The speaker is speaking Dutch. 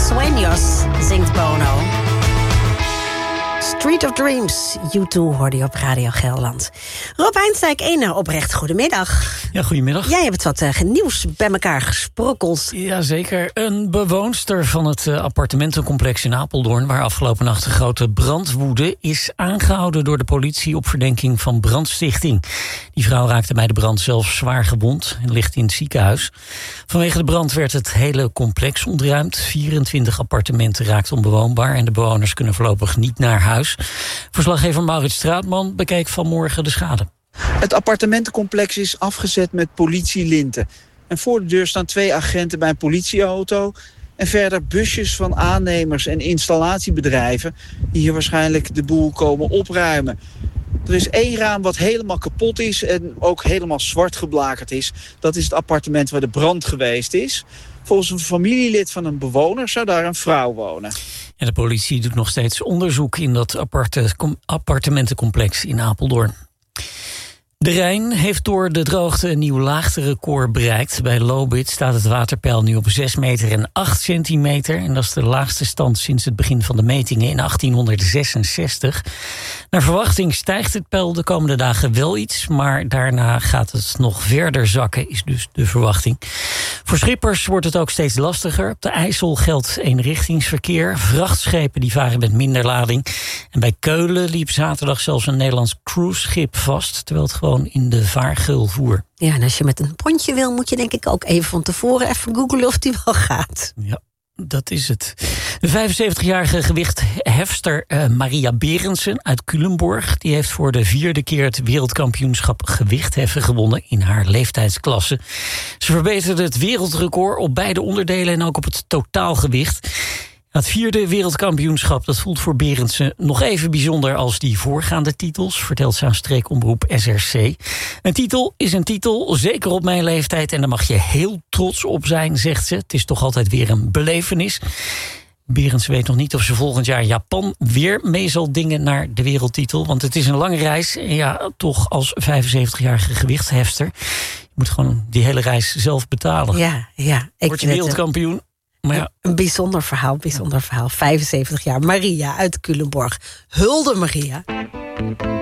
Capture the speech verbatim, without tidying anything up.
Sueños, zingt Bono. Street of Dreams, U twee hoorde je op Radio Gelderland. Rob Heinsdijk, één oprecht goedemiddag. Ja, goedemiddag. Jij hebt wat uh, nieuws bij elkaar gesprokkeld. Jazeker. Een bewoonster van het uh, appartementencomplex in Apeldoorn, waar afgelopen nacht een grote brand woedde, is aangehouden door de politie op verdenking van brandstichting. Die vrouw raakte bij de brand zelfs zwaar gewond en ligt in het ziekenhuis. Vanwege de brand werd het hele complex ontruimd. vierentwintig appartementen raakten onbewoonbaar en de bewoners kunnen voorlopig niet naar huis. Verslaggever Maurits Straatman bekeek vanmorgen de schade. Het appartementencomplex is afgezet met politielinten. En voor de deur staan twee agenten bij een politieauto. En verder busjes van aannemers en installatiebedrijven die hier waarschijnlijk de boel komen opruimen. Er is één raam wat helemaal kapot is en ook helemaal zwart geblakerd is. Dat is het appartement waar de brand geweest is. Volgens een familielid van een bewoner zou daar een vrouw wonen. En de politie doet nog steeds onderzoek in dat aparte, appartementencomplex in Apeldoorn. De Rijn heeft door de droogte een nieuw laagterecord bereikt. Bij Lobith staat het waterpeil nu op zes meter en acht centimeter. En dat is de laagste stand sinds het begin van de metingen in achttienhonderdzesenzestig. Naar verwachting stijgt het peil de komende dagen wel iets, maar daarna gaat het nog verder zakken, is dus de verwachting. Voor schippers wordt het ook steeds lastiger. Op de IJssel geldt eenrichtingsverkeer. Vrachtschepen die varen met minder lading. En bij Keulen liep zaterdag zelfs een Nederlands cruiseschip vast, terwijl het gewoon in de vaargeul voer. Ja, en als je met een pontje wil, moet je denk ik ook even van tevoren even googlen of die wel gaat. Ja, dat is het. De vijfenzeventigjarige gewichthefster uh, Maria Berendsen uit Culemborg, die heeft voor de vierde keer het wereldkampioenschap gewichtheffen gewonnen in haar leeftijdsklasse. Ze verbeterde het wereldrecord op beide onderdelen en ook op het totaalgewicht. Het vierde wereldkampioenschap, dat voelt voor Berendsen nog even bijzonder als die voorgaande titels, vertelt ze aan streekomroep S R C. Een titel is een titel, zeker op mijn leeftijd, en daar mag je heel trots op zijn, zegt ze. Het is toch altijd weer een belevenis. Berendsen weet nog niet of ze volgend jaar Japan weer mee zal dingen naar de wereldtitel, want het is een lange reis. En ja, toch als vijfenzeventigjarige gewichthefster, je moet gewoon die hele reis zelf betalen. Ja, ja. Ik Word je wereldkampioen? Maar ja. Een bijzonder verhaal, bijzonder verhaal. vijfenzeventig jaar, Maria uit Culemborg. Hulde Maria.